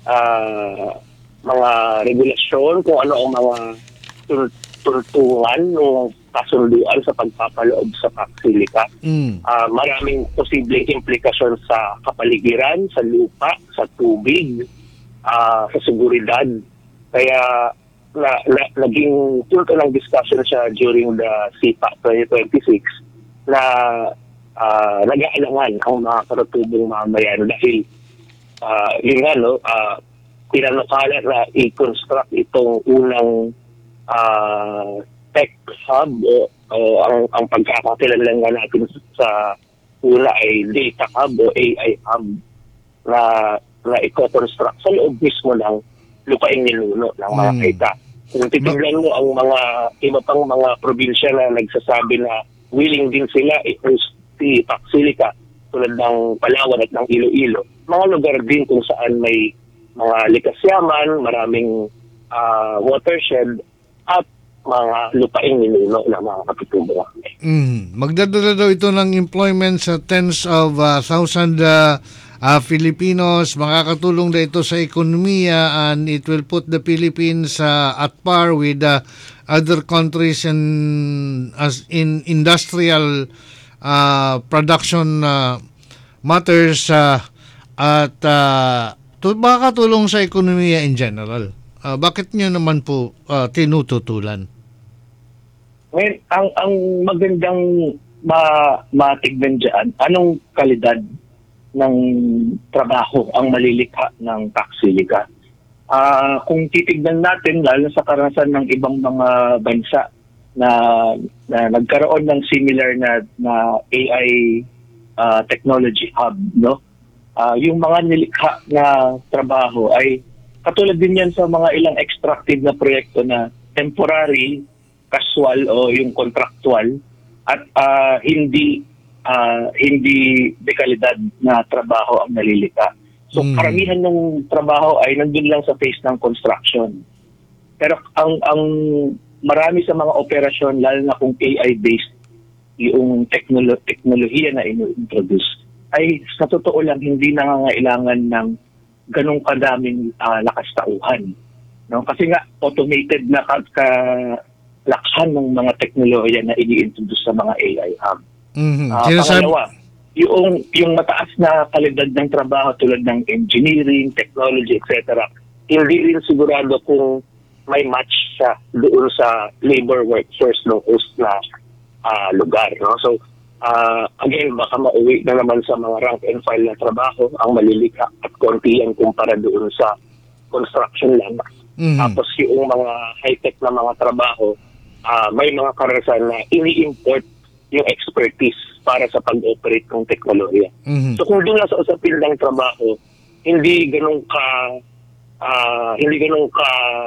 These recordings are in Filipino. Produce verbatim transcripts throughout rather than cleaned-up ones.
uh, mga regulasyon, kung ano ang mga tun- tuntungan ng kasunduan sa pagpapaloob sa Paxilica. Mm. Uh, maraming posibleng implikasyon sa kapaligiran, sa lupa, sa tubig, uh, sa seguridad. Kaya na, na, naging punto ng discussion siya during the C P A twenty twenty-six na uh, nag-aalangan ang mga karutubong mamayan dahil uh, yun nga, no, uh, pinanukala na i-construct itong unang uh, tech hub o, o ang, ang pagkakakilanlan nga natin sa una ay data hub o A I hub na, na i-construct sa loob mismo ng lupaing niluno ng mga Mm. kaita. Kung titignan mo ang mga iba pang mga probinsya na nagsasabi na willing din sila i-host si Paxilica tulad ng Palawan at ng Iloilo, mga lugar din kung saan may mga likas yaman, maraming uh, watershed at mga lupaing niluno ng mga kapitubong. Mm. Magdadala daw ito ng employment sa tens of uh, thousand uh, uh, Filipinos. Makakatulong daw ito sa ekonomiya and it will put the Philippines uh, at par with uh, other countries in, as in industrial uh, production uh, matters uh, at uh, to, makakatulong sa ekonomiya in general. Uh, bakit nyo naman po uh, tinututulan? Well, ang ang magandang ma matignan dyan, anong kalidad ng trabaho ang malilikha ng Paxilica? Uh, kung titignan natin, lalo sa karanasan ng ibang mga bansa na, na nagkaroon ng similar na, na A I uh, technology hub, no? Uh, yung mga nilikha na trabaho ay katulad din yan sa mga ilang extractive na proyekto na temporary, casual o yung contractual at uh, hindi uh, hindi dekalidad na trabaho ang nalilika. So Mm. karamihan ng trabaho ay nandun lang sa phase ng construction. Pero ang ang marami sa mga operasyon, lalo na kung A I-based yung teknolo- teknolohiya na ino-introduce, ay sa totoo lang hindi nangangailangan ng ganong kadaming uh, lakas tauhan. No? Kasi nga automated na ka, ka laksan ng mga teknolohiya na ini-introduce sa mga A I hub. Mm-hmm. Uh, Sinasabi- pangalawa, yung, yung mataas na kalidad ng trabaho tulad ng engineering, technology, et cetera, hindi rin sigurado kung may match siya doon sa labor workforce ng host na uh, lugar. No? So, uh, again, baka mauwi na naman sa mga rank and file na trabaho ang malilika at konti yan kumpara doon sa construction lang. Mhm. Tapos yung mga high-tech na mga trabaho, uh, may mga karanasan na ini-import yung expertise para sa pag-operate ng teknolohiya. Mhm. So kung doon na sa usapin ng trabaho, hindi ganun ka uh, hindi ganun ka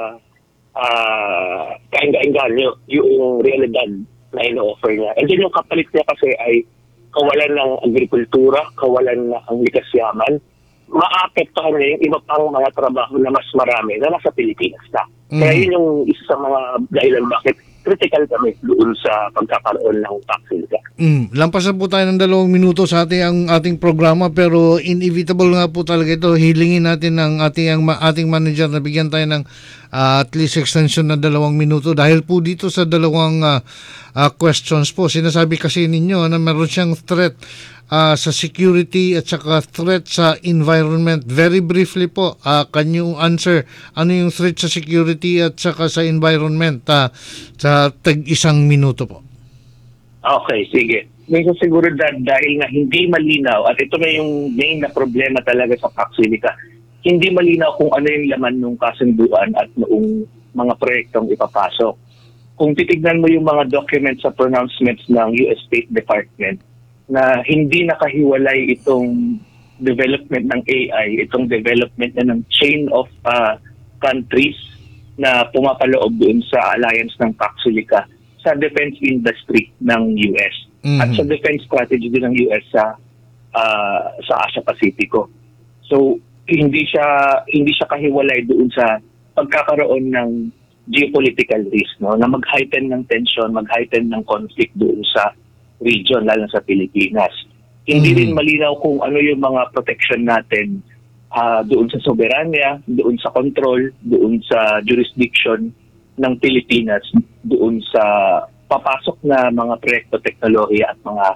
uh, kainga-inganyo yung realidad na ino-offer niya. And then yung kapalit niya kasi ay kawalan ng agrikultura, kawalan na ang likas yaman, maapektuhan niya yung iba pang mga trabaho na mas marami na nasa Pilipinas na. Kaya Mhm. yun yung isa sa mga dahilan bakit critical kami doon sa pagkakaroon ng Paxilica. Mm, lampas na po tayo ng dalawang minuto sa ating ang ating programa pero inevitable nga po talaga ito. Hilingin natin ng ating ang ma- ating manager na bigyan tayo ng uh, at least extension na dalawang minuto dahil po dito sa dalawang uh, uh, questions po. Sinasabi kasi ninyo na meron siyang threat uh, sa security at saka threat sa environment. Very briefly po, uh, can you answer ano yung threat sa security at saka sa environment uh, sa tag isang minuto po? Okay, sige. May seguridad dahil nga hindi malinaw, at ito na yung main na problema talaga sa Paxilica, hindi malinaw kung ano yung laman ng kasunduan at noong mga proyektong ipapasok. Kung titignan mo yung mga documents sa pronouncements ng U S State Department na hindi nakahiwalay itong development ng A I, itong development na ng chain of uh, countries na pumapaloob doon sa alliance ng Paxilica sa defense industry ng U S Mhm. at sa defense strategy din ng U S sa uh, sa Asia Pacifico. So hindi siya hindi siya kahiwalay doon sa pagkakaroon ng geopolitical risk, no, na mag-heighten ng tension, mag-heighten ng conflict doon sa region lalo sa Pilipinas. Hindi Mhm. rin malinaw kung ano yung mga protection natin ah, doon sa soberanya, doon sa control, doon sa jurisdiction ng Pilipinas, doon sa papasok na mga proyekto, teknolohiya at mga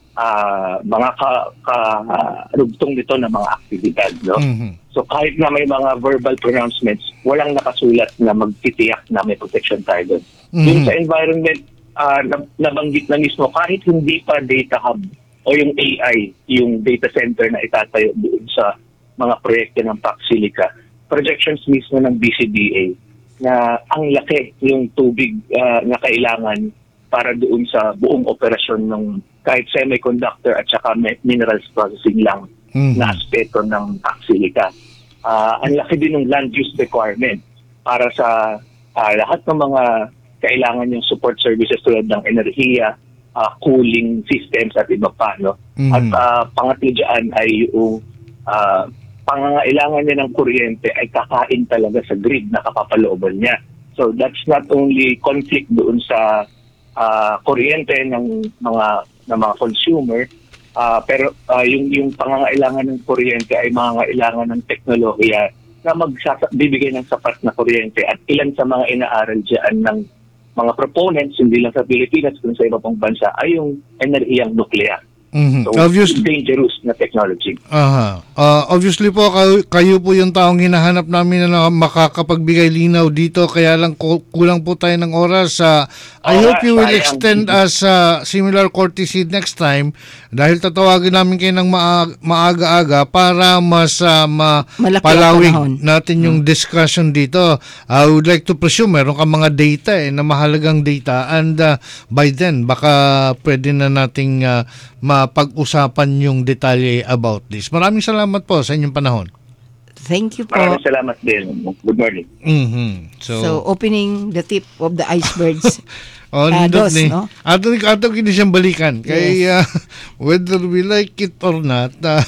ah, mga ka, ka rugtong nito ng mga aktibidad, no? Mhm. So kahit na may mga verbal pronouncements, walang nakasulat na magtitiyak na may protection tayo doon. Mhm. Yung sa environment, ah, nab- nabanggit na mismo, kahit hindi pa data hub o yung A I, yung data center na itatayo doon sa mga proyekto ng Pacsilica, projections mismo ng B C B A na ang laki yung tubig ah, na kailangan para doon sa buong operasyon ng kahit semiconductor at saka mi- minerals processing lang Mhm. na aspeto ng Pacsilica. Ah, ang laki din ng land use requirement para sa ah, lahat ng mga kailangan yung support services tulad ng enerhiya, ah, cooling systems at iba pa. No? Mhm. At ah, pangatlo dyan ay yung ah, pangangailangan niya ng kuryente ay kakain talaga sa grid na kapapalooban niya. So that's not only conflict doon sa ah, kuryente ng mga ng mga consumer, ah, pero ah, yung yung pangangailangan ng kuryente ay mangangailangan ng teknolohiya na magbibigay ng sapat na kuryente. At ilan sa mga inaaral diyan ng mga proponents, hindi lang sa Pilipinas kundi sa iba pang bansa, ay yung enerhiyang nuklear. Mhm. So, Obvious- dangerous na technology. Aha. Ah, obviously po kayo, kayo po yung taong hinahanap namin na makakapagbigay linaw dito, kaya lang ku- kulang po tayo ng oras. Ah, I Oo hope nga, you will sayang. extend us uh, similar courtesy next time dahil tatawagin namin kayo ng maa- maaga-aga para mas uh, ma- Malaki ang palawig panahon. natin yung discussion dito. I would like to presume meron ka mga data eh, na mahalagang data, and uh, by then baka pwede na nating uh, mapag-usapan yung detalye about this. Maraming salamat po sa inyong panahon. Thank you po. Maraming salamat din. Good morning. Mhm. So, So, opening the tip of the icebergs. oh, ah, nindot dos, ni. no? Ato ato kini siyang balikan. Kay uh, whether we like it or not, uh,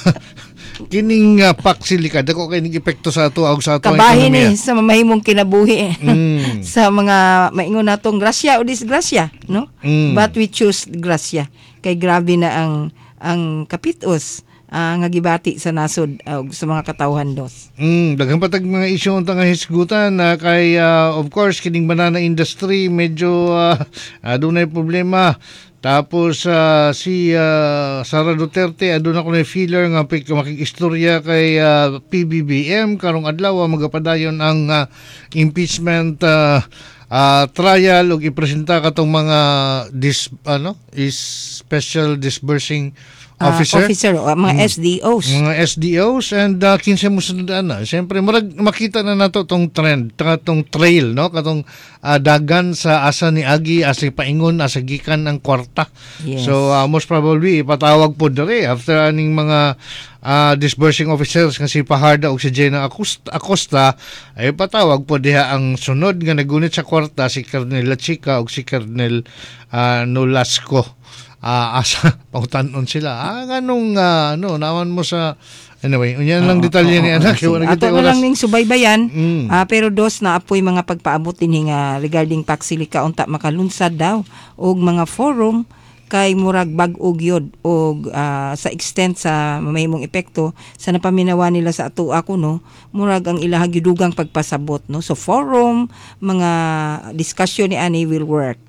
kining uh, Pacsilica dako kay ning epekto sa ato ug sa ato Kabahin eh, sa mamahimong kinabuhi. Mm. Sa mga maingon natong grasya o disgrasya, no? Mm. But we choose grasya. Kay grabe na ang ang kapitos ah, nga gibati sa nasod ah, ug sa mga katawhan dos. Mm, daghang patag mga isyu unta nga hisgutan na kay uh, of course kining banana industry medyo uh, adunay problema. Tapos uh, si uh, Sara Duterte aduna ko na feeler nga pik makikistorya kay uh, P B B M karong adlaw magapadayon ang uh, impeachment uh, uh, trial ug ipresenta katong mga dis ano is special disbursing Ah, officer. officer o mga S D Os. Mga S D Os and uh, kinsa mo sundan na. Siyempre, marag, makita na nato tong trend, katong trail, no? Katong uh, dagan sa asa ni Agi, asa paingon, asa gikan ang kwarta. Yes. So, uh, most probably, ipatawag po dere after aning mga uh, disbursing officers nga si Paharda o si Jenna Acosta, Acosta ay patawag po diha ang sunod nga nagunit sa kwarta si Colonel Lachica o si Colonel uh, Nolasco. Ah, asa pangutanon sila. Ah, ganong uh, ano, nawan mo sa anyway, unyan lang Oo, detalye oo, ni oo, anak. sige. Wala Ato kita na oras. lang ning subaybayan. Mm. Ah, pero dos na apoy mga pagpaabot din nga regarding Pacsilica unta makalunsad daw og mga forum kay murag bag-og yod og ah, sa extent sa mamahimong epekto sa napaminawa nila sa ato ako no murag ang ilahag yudugang pagpasabot no, so forum mga discussion ni ani will work.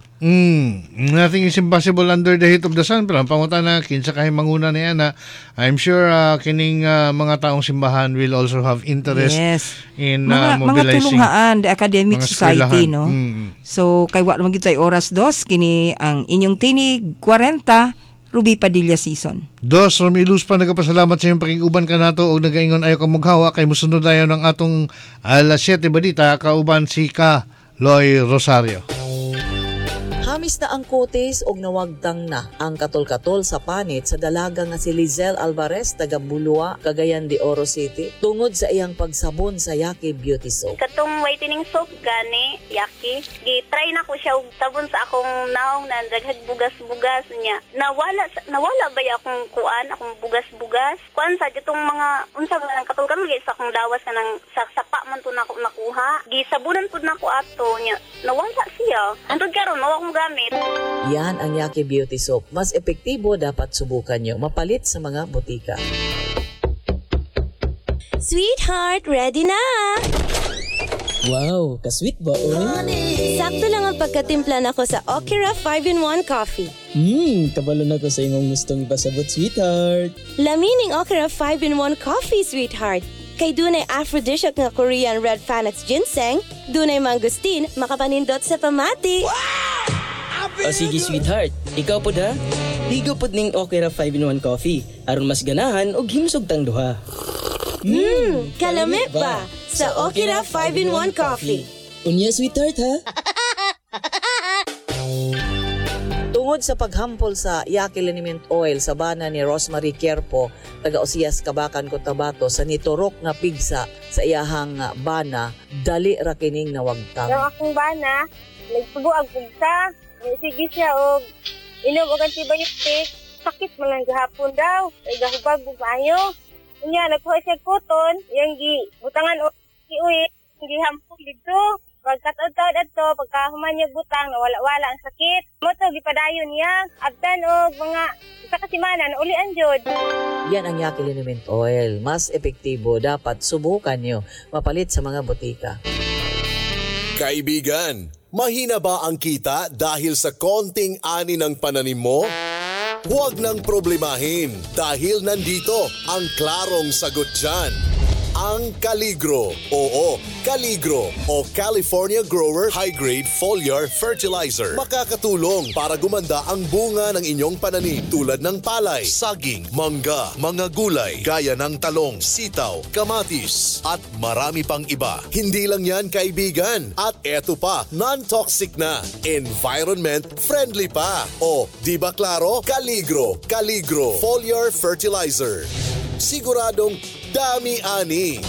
Mm, nothing is impossible under the heat of the sun. Pero ang pangutan na kinsa kay manguna ni ana, I'm sure uh, kining uh, mga taong simbahan will also have interest Yes. in Mga, uh, mga mobilizing tulunghaan, the academic mga society, eskwelahan. no? Mm. So, kay wa naman gitay oras dos, kini ang inyong tinig, forty, Ruby Padilla season. Dos, Romilus pa nagapasalamat sa iyong pakiguban ka nato o nagaingon ayo ka mughawa kay musunod tayo ng atong alas siyete balita kauban si Ka Loy Rosario. Hamis na ang kutis og nawagtang na ang katol-katol sa panit sa dalaga nga si Lizelle Alvarez taga Bulua, Cagayan de Oro City tungod sa iyang pagsabon sa Yaki Beauty Soap. Katong whitening soap gani, Yaki, gi-try na ko siya og sabon sa akong naong na daghag bugas-bugas niya. Nawala sa- nawala ba ya akong kuan, akong bugas-bugas? Kuan sa ditong mga unsa ba nang katol-katol gyud sa akong dawas kanang sa sapa man to nako nakuha. Gisabunan pud nako ato niya. Nawala siya. Antod karon mao akong gamit. Yan ang Yaki Beauty Soap. Mas epektibo dapat subukan nyo. Mapalit sa mga butika. Sweetheart, ready na! Wow, ka-sweet ba, oy? Sakto lang ang pagkatimpla nako sa Okira five in one coffee. Hmm, kabalo na ko sa imong gustong ipasabot, sweetheart. Lamining Okira five in one coffee, sweetheart. Kay dunay aphrodisiac nga Korean red Panax ginseng, dunay mangustin, makapanindot sa pamati. O sige, sweetheart. Ikaw po da? Ligo po ning Okira five in one coffee. Aron mas ganahan og himsog tang duha. Hmm, kalami ba? Sa Okira five in one coffee. Unya, sweetheart, ha? Tungod sa paghampol sa Yaki Liniment Oil sa bana ni Rosemary Querpo, taga Osias, Kabakan, Cotabato, sa niturok nga pigsa sa iyahang bana, dali ra kining nawagtang. Yung akong bana, nagsubo ang pugsa. Sige siya og inom og antibiotic. Sakit man lang gahapon daw. Kay gahubag og maayo. Unya nagkuha siya kuton, yang gi butangan og iuwi, gi hampol dito. Pagkataod-taod adto, pagkahuman niya butang, nawala-wala ang sakit. Mo to gipadayon niya. Abtan og mga isa ka semana na ulian jud. Yan ang Yaki Liniment Oil. Mas epektibo, dapat subukan nyo. Mapalit sa mga botika. Kaibigan, mahina ba ang kita dahil sa konting ani ng pananim mo? Huwag nang problemahin dahil nandito ang klarong sagot dyan. Ang Caligro. Oo, Caligro o California Grower High Grade Foliar Fertilizer. Makakatulong para gumanda ang bunga ng inyong pananim tulad ng palay, saging, mangga, mga gulay, gaya ng talong, sitaw, kamatis, at marami pang iba. Hindi lang yan, kaibigan. At eto pa, non-toxic na, environment friendly pa. O, di ba klaro? Caligro, Caligro Foliar Fertilizer. Siguradong dami-ani.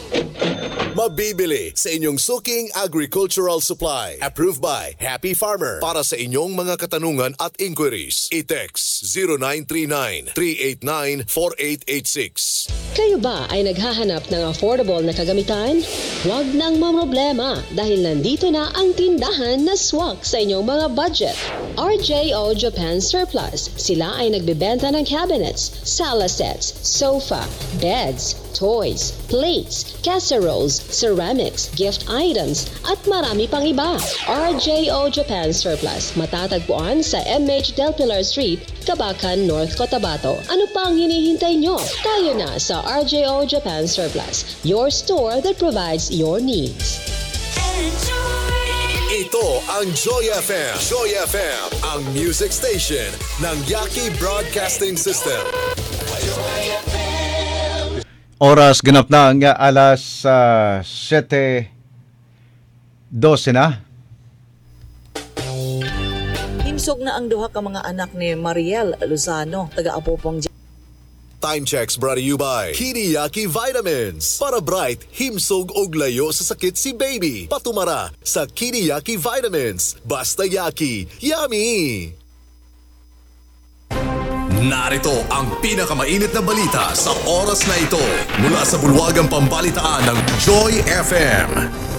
Mabibili sa inyong suking agricultural supply. Approved by Happy Farmer. Para sa inyong mga katanungan at inquiries, i-text zero nine three nine, three eight nine, four eight eight six. Kayo ba ay naghahanap ng affordable na kagamitan? Huwag nang mamroblema dahil nandito na ang tindahan na swak sa inyong mga budget. R J O Japan Surplus. Sila ay nagbebenta ng cabinets, sala sets, sofa, beds, toys, plates, casseroles, ceramics, gift items, at marami pang iba. R J O Japan Surplus. Matatagpuan sa M H Del Pilar Street, Kabakan, North Cotabato. Ano pa ang hinihintay nyo? Tayo na sa R J O Japan Surplus, your store that provides your needs. Ito ang Joy F M. Joy F M, ang music station ng Yaki Broadcasting System. Oras ganap na ang alas uh, seven twelve na. Himsog na ang duha ka mga anak ni Mariel Lozano, taga Apopong. Time checks brought to you by Kiniyaki Vitamins. Para bright, himsog og layo sa sakit si baby. Patumara sa Kiniyaki Vitamins. Basta Yaki, yummy! Narito ang pinakamainit na balita sa oras na ito mula sa bulwagang pambalitaan ng Joy F M.